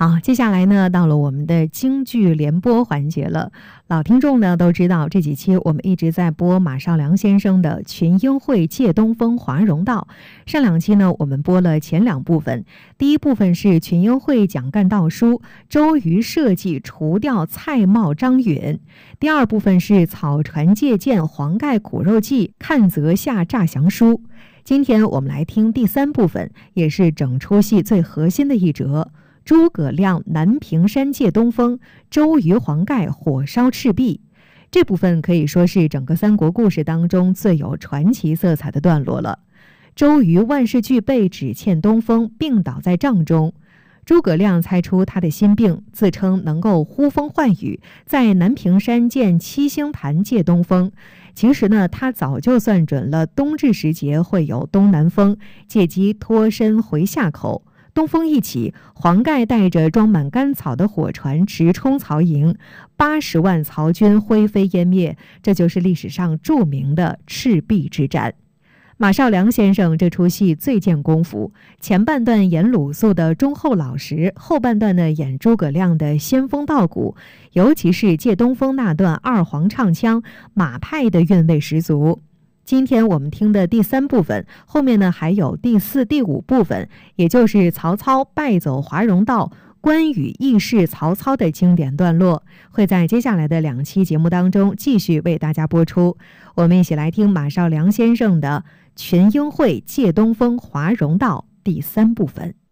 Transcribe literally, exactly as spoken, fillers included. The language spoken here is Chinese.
好，接下来呢，到了我们的京剧联播环节了。老听众呢都知道，这几期我们一直在播马绍良先生的《群英会借东风华容道》。上两期呢，我们播了前两部分，第一部分是群英会讲干道书，周瑜设计除掉蔡瑁、张允；第二部分是草船借箭、黄盖苦肉计，看则下诈降书。今天我们来听第三部分，也是整出戏最核心的一折。诸葛亮南屏山借东风，周瑜黄盖火烧赤壁。这部分可以说是整个三国故事当中最有传奇色彩的段落了。周瑜万事俱备，只欠东风，病倒在帐中。诸葛亮猜出他的心病，自称能够呼风唤雨，在南屏山见七星坛借东风。其实呢，他早就算准了冬至时节会有东南风，借机脱身回夏口。东风一起，黄盖带着装满干草的火船直冲曹营，八十万曹军灰飞烟灭，这就是历史上著名的赤壁之战。马绍良先生这出戏最见功夫，前半段演鲁肃的忠厚老实，后半段呢演诸葛亮的仙风道骨，尤其是借东风那段二黄唱腔，马派的韵味十足。今天我们听的第三部分，后面呢还有第四、第五部分，也就是曹操败走华容道，关羽义释曹操的经典段落，会在接下来的两期节目当中继续为大家播出。我们一起来听马绍良先生的《群英会借东风华容道》第三部分。